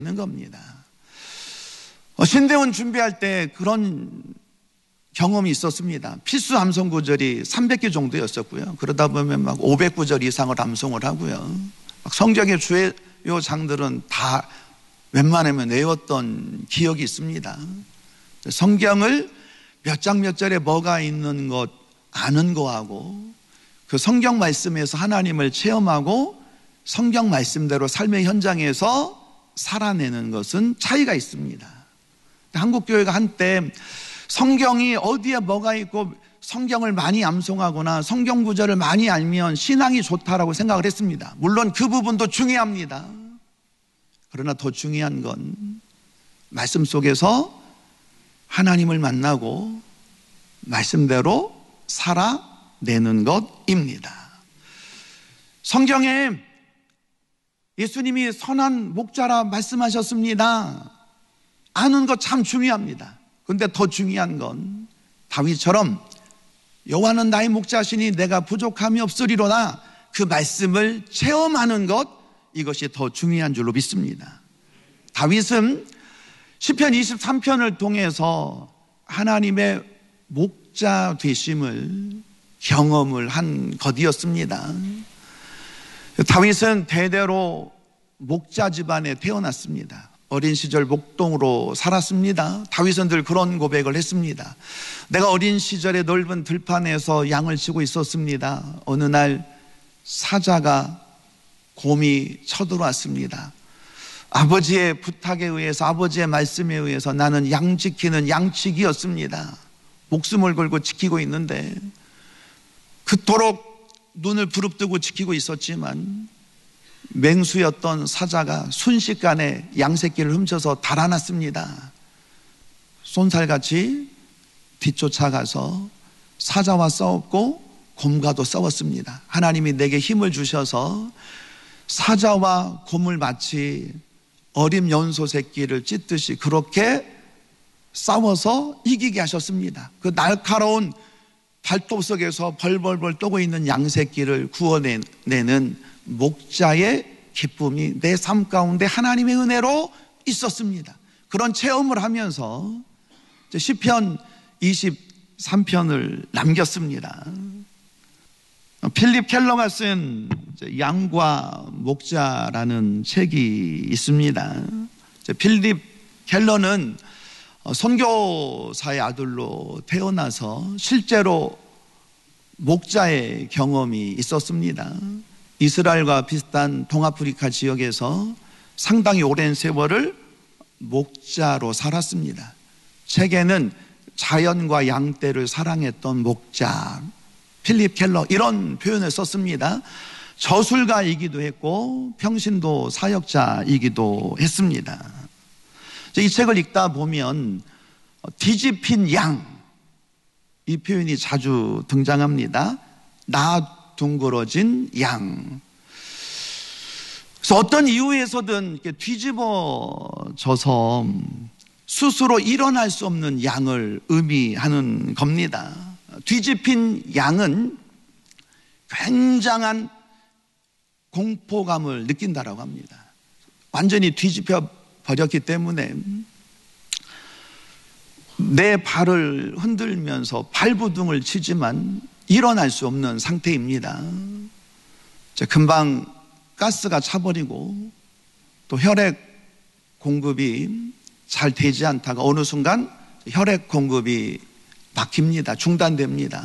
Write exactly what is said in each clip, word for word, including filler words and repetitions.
있는 겁니다. 어, 신대원 준비할 때 그런 경험이 있었습니다. 필수 암송 구절이 삼백 개 정도였었고요. 그러다 보면 막 오백 구절 이상을 암송을 하고요. 막 성경의 주요 장들은 다 웬만하면 외웠던 기억이 있습니다. 성경을 몇 장 몇 절에 뭐가 있는 것 아는 거하고 그 성경 말씀에서 하나님을 체험하고 성경 말씀대로 삶의 현장에서 살아내는 것은 차이가 있습니다. 한국교회가 한때 성경이 어디에 뭐가 있고 성경을 많이 암송하거나 성경 구절을 많이 알면 신앙이 좋다라고 생각을 했습니다. 물론 그 부분도 중요합니다. 그러나 더 중요한 건 말씀 속에서 하나님을 만나고 말씀대로 살아내는 것입니다. 성경에 예수님이 선한 목자라 말씀하셨습니다. 아는 것 참 중요합니다. 그런데 더 중요한 건 다윗처럼 여호와는 나의 목자시니 내가 부족함이 없으리로다, 그 말씀을 체험하는 것, 이것이 더 중요한 줄로 믿습니다. 다윗은 시편 이십삼 편을 통해서 하나님의 목자 되심을 경험을 한 것이었습니다. 다윗은 대대로 목자 집안에 태어났습니다. 어린 시절 목동으로 살았습니다. 다윗은 늘 그런 고백을 했습니다. 내가 어린 시절에 넓은 들판에서 양을 치고 있었습니다. 어느 날 사자가 곰이 쳐들어왔습니다. 아버지의 부탁에 의해서, 아버지의 말씀에 의해서 나는 양 지키는 양치기였습니다. 목숨을 걸고 지키고 있는데 그토록 눈을 부릅뜨고 지키고 있었지만 맹수였던 사자가 순식간에 양새끼를 훔쳐서 달아났습니다. 쏜살같이 뒤쫓아가서 사자와 싸웠고 곰과도 싸웠습니다. 하나님이 내게 힘을 주셔서 사자와 곰을 마치 어린 연소 새끼를 찢듯이 그렇게 싸워서 이기게 하셨습니다. 그 날카로운 발톱 속에서 벌벌벌 떠고 있는 양새끼를 구원내는 목자의 기쁨이 내 삶 가운데 하나님의 은혜로 있었습니다. 그런 체험을 하면서 시편 이십삼 편을 남겼습니다. 필립 켈러가 쓴 양과 목자라는 책이 있습니다. 필립 켈러는 선교사의 아들로 태어나서 실제로 목자의 경험이 있었습니다. 이스라엘과 비슷한 동아프리카 지역에서 상당히 오랜 세월을 목자로 살았습니다. 책에는 자연과 양떼를 사랑했던 목자 필립 켈러, 이런 표현을 썼습니다. 저술가이기도 했고 평신도 사역자이기도 했습니다. 이 책을 읽다 보면 뒤집힌 양, 이 표현이 자주 등장합니다. 나 둥그러진 양. 그래서 어떤 이유에서든 이렇게 뒤집어져서 스스로 일어날 수 없는 양을 의미하는 겁니다. 뒤집힌 양은 굉장한 공포감을 느낀다라고 합니다. 완전히 뒤집혀 버렸기 때문에 내 발을 흔들면서 발부둥을 치지만 일어날 수 없는 상태입니다. 금방 가스가 차버리고 또 혈액 공급이 잘 되지 않다가 어느 순간 혈액 공급이 막힙니다. 중단됩니다.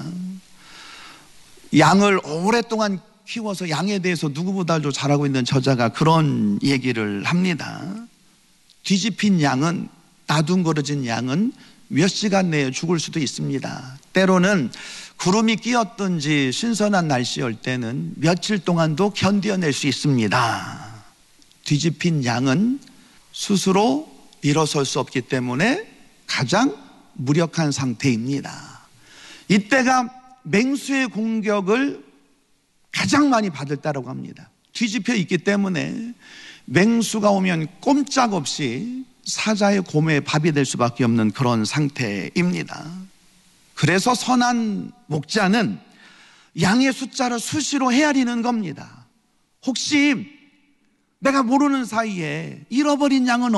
양을 오랫동안 키워서 양에 대해서 누구보다도 잘하고 있는 저자가 그런 얘기를 합니다. 뒤집힌 양은, 나둥거려진 양은 몇 시간 내에 죽을 수도 있습니다. 때로는 구름이 끼었든지 신선한 날씨일 때는 며칠 동안도 견뎌낼 수 있습니다. 뒤집힌 양은 스스로 일어설 수 없기 때문에 가장 무력한 상태입니다. 이때가 맹수의 공격을 가장 많이 받을 때라고 합니다. 뒤집혀 있기 때문에 맹수가 오면 꼼짝없이 사자의 곰의 밥이 될 수밖에 없는 그런 상태입니다. 그래서 선한 목자는 양의 숫자를 수시로 헤아리는 겁니다. 혹시 내가 모르는 사이에 잃어버린 양은